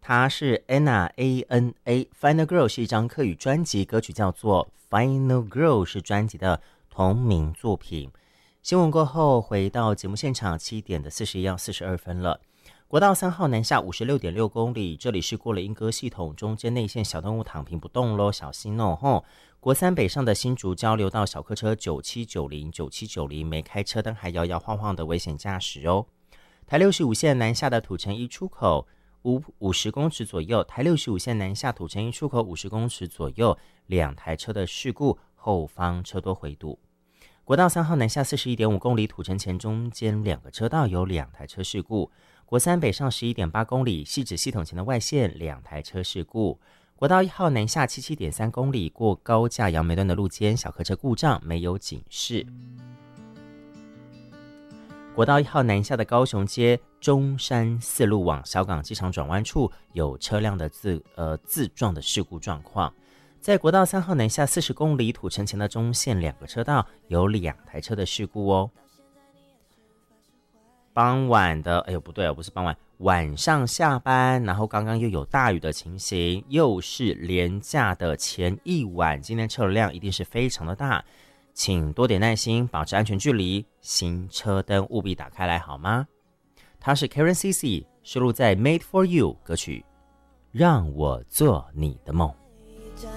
它是 Anna，Final Girl 是一张客语专辑，歌曲叫做 Final Girl 是专辑的同名作品。新闻过后回到节目现场，7点的41:42分了。国道3号南下56.6公里，这里是过了莺歌系统，中间内线小动物躺平不动咯，小心哦吼。国3北上的新竹交流道小客车9790没开车灯还摇摇晃晃的危险驾驶哦。台65线南下的土城一出口50公尺左右，台65线南下土城一出口50公尺左右，2台车的事故，后方车多回堵。国道3号南下41.5公里，土城前中间2个车道有2台车事故。国3北上11.8公里，汐止系统前的外线2台车事故。国道1号南下77.3公里，过高架杨梅段的路肩小客车故障，没有警示。国道1号南下的高雄街中山4路往小港机场转弯处有车辆的自撞的事故状况。在国道3号南下40公里，土城前的中线2个车道有2台车的事故哦。傍晚的，不对，不是傍晚，晚上下班，然后刚刚又有大雨的情形，又是连假的前一晚，今天车流量一定是非常的大，请多点耐心，保持安全距离，行车灯务必打开来好吗？它是 Karen CC 收录在 Made for You 歌曲，让我做你的梦。